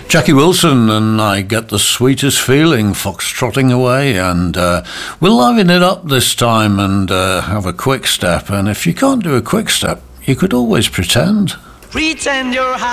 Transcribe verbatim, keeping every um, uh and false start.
Jackie Wilson and I Get the Sweetest Feeling, foxtrotting away, and uh, we're liven it up this time and uh, have a quick step. And if you can't do a quick step, you could always pretend. Pretend you're